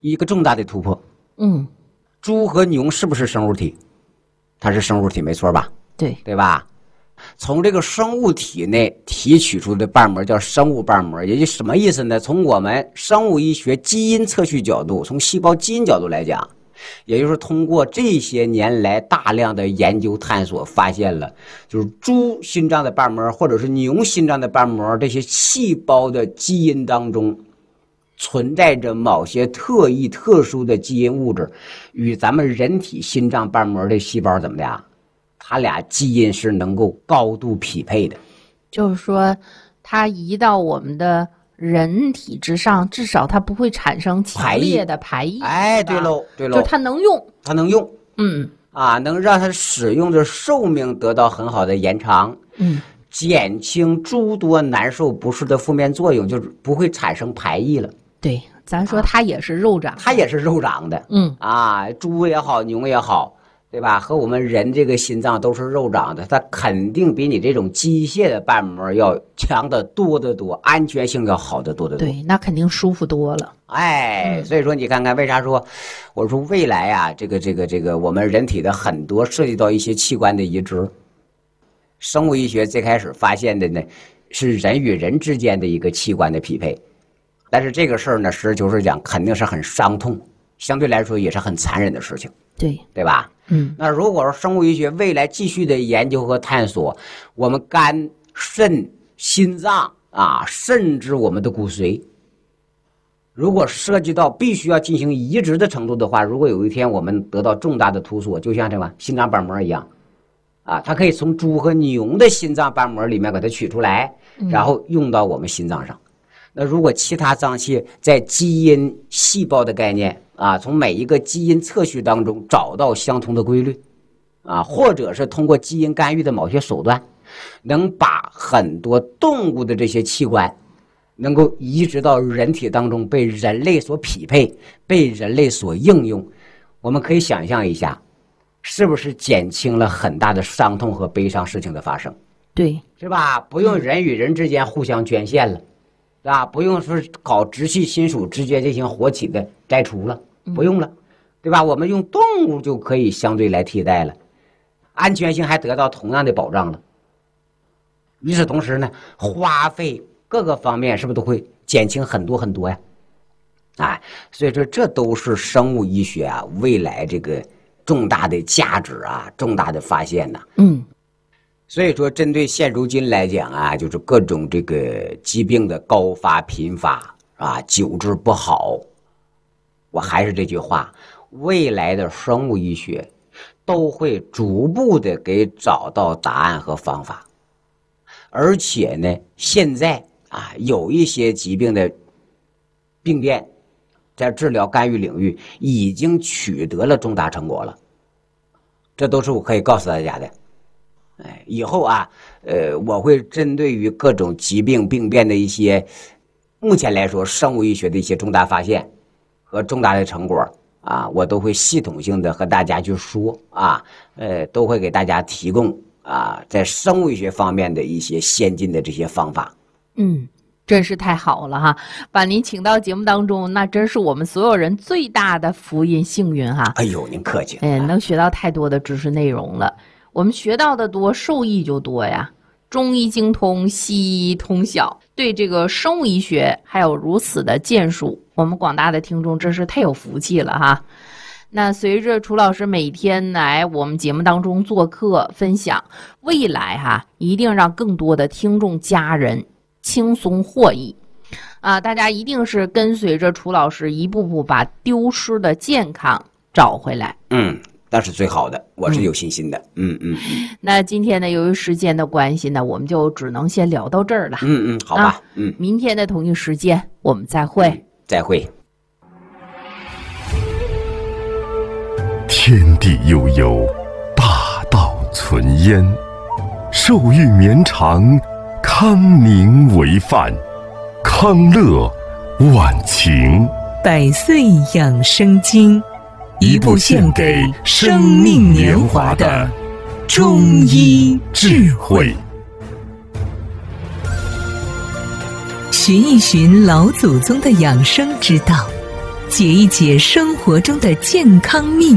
一个重大的突破。猪和牛是不是生物体？它是生物体，没错吧？ 对吧？从这个生物体内提取出的瓣膜叫生物瓣膜，也就什么意思呢？从我们生物医学基因测序角度，从细胞基因角度来讲，也就是通过这些年来大量的研究探索，发现了就是猪心脏的瓣膜或者是牛心脏的瓣膜这些细胞的基因当中存在着某些特异特殊的基因物质，与咱们人体心脏瓣膜的细胞怎么的呀？它俩基因是能够高度匹配的。 就是说它移到我们的人体之上，至少它不会产生强烈的排异。 哎，对喽， 就它能用， 能让它使用的寿命得到很好的延长，减轻诸多难受不适的负面作用，就是不会产生排异了。 对，咱说它也是肉长， 它也是肉长的，猪也好，牛也好，对吧？和我们人这个心脏都是肉长的，它肯定比你这种机械的瓣膜要强得多得多，安全性要好得多得多。 对，那肯定舒服多了。 所以说你看看，为啥说我说未来啊，这个我们人体的很多涉及到一些器官的移植，生物医学最开始发现的呢是人与人之间的一个器官的匹配，但是这个事儿呢，实事求是讲，肯定是很伤痛，相对来说也是很残忍的事情，对吧？那如果说生物医学未来继续的研究和探索，我们肝、肾、心脏甚至我们的骨髓，如果涉及到必须要进行移植的程度的话，如果有一天我们得到重大的突破，就像这个心脏瓣膜一样，它可以从猪和牛的心脏瓣膜里面把它取出来，然后用到我们心脏上。那如果其他脏器在基因细胞的概念从每一个基因测序当中找到相同的规律或者是通过基因干预的某些手段，能把很多动物的这些器官能够移植到人体当中，被人类所匹配，被人类所应用。我们可以想象一下，是不是减轻了很大的伤痛和悲伤事情的发生？ 对， 是吧？不用人与人之间互相捐献了，是吧？不用说搞直系亲属之间进行活体的摘除了，不用了，对吧？我们用动物就可以相对来替代了，安全性还得到同样的保障了。与此同时呢，花费各个方面是不是都会减轻很多很多呀？所以说这都是生物医学未来这个重大的价值重大的发现呐。所以说针对现如今来讲就是各种这个疾病的高发频发久治不好，我还是这句话，未来的生物医学都会逐步的给找到答案和方法。而且呢，现在有一些疾病的病变在治疗干预领域已经取得了重大成果了，这都是我可以告诉大家的。以后我会针对于各种疾病病变的一些目前来说生物医学的一些重大发现和重大的成果我都会系统性的和大家去说都会给大家提供在生物医学方面的一些先进的这些方法。 真是太好了哈！把您请到节目当中，那真是我们所有人最大的福音幸运哈！ 哎呦，您客气了。 能学到太多的知识内容了。我们学到的多，受益就多呀。中医精通，西医通晓，对这个生物医学还有如此的建树，我们广大的听众真是太有福气了哈！那随着楚老师每天来我们节目当中做客分享，未来一定让更多的听众家人轻松获益大家一定是跟随着楚老师一步步把丢失的健康找回来。 那是最好的，我是有信心的。 那今天呢，由于时间的关系呢，我们就只能先聊到这儿了。 好吧。 明天的同一时间我们再会。 再会。 天地悠悠，大道存焉，寿欲绵长，康宁为范，康乐晚晴。 百岁养生经，一部献给生命年华的中医智慧。寻一寻老祖宗的养生之道， 解一解生活中的健康秘密。